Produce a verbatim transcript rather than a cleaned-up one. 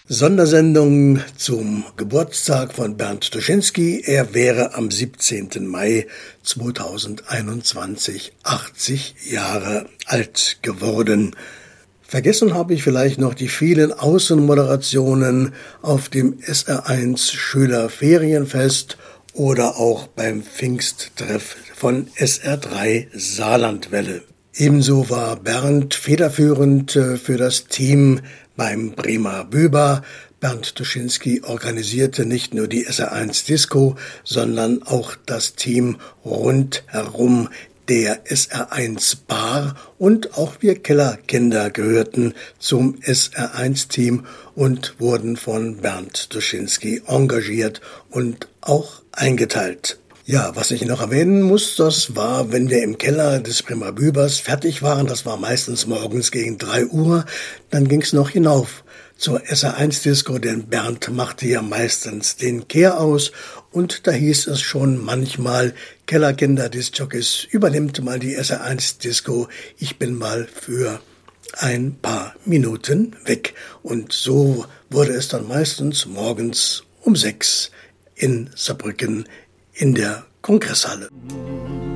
Sondersendung zum Geburtstag von Bernd Tuschinski. Er wäre am siebzehnten Mai zweitausendeinundzwanzig achtzig Jahre alt geworden. Vergessen habe ich vielleicht noch die vielen Außenmoderationen auf dem S R eins Schülerferienfest oder auch beim Pfingsttreff von S R drei Saarlandwelle. Ebenso war Bernd federführend für das Team beim Bremer Büber. Bernd Tuschinski organisierte nicht nur die S R eins Disco, sondern auch das Team rundherum der S R eins Bar, und auch wir Kellerkinder gehörten zum S R eins Team und wurden von Bernd Tuschinski engagiert und auch eingeteilt. Ja, was ich noch erwähnen muss, das war, wenn wir im Keller des Bremer Bübers fertig waren, das war meistens morgens gegen drei Uhr, dann ging's noch hinauf zur S R eins Disco, denn Bernd machte ja meistens den Kehr aus, und da hieß es schon manchmal: Kellerkinder, Diskjockeys, übernimmt mal die S R eins Disco, ich bin mal für ein paar Minuten weg. Und so wurde es dann meistens morgens um sechs in Saarbrücken in der Kongresshalle.